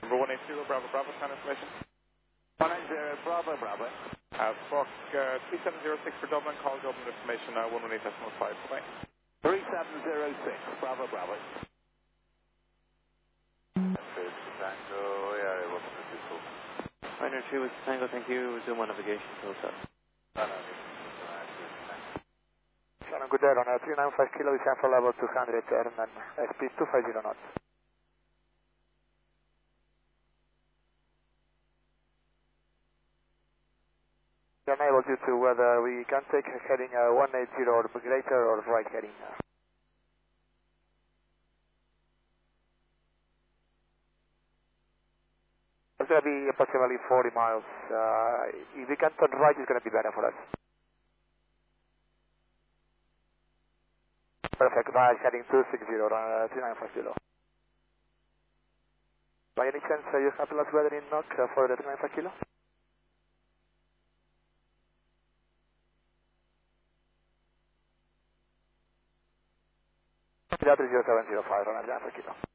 Number 180, Bravo, Bravo, sign information. 180, Bravo, Bravo. Spark 3706 for Dublin, call Dublin information, 118.5, bye. 3706, Bravo, Bravo. Tango, area 152. Pioneer 3 with Tango, thank you. Resume on navigation to South. Shannon, good day, on 395 kilo, descend for level 200, and speed 250 knots. Unable due to whether we can take heading 180 or greater or right heading. It's going to be approximately 40 miles. If we can turn right, it's going to be better for us. Perfect, right heading 260 on 395 kilo. By any chance, you have last weather in NOC for the 395 kilo? That is 0705 on 395 kilo.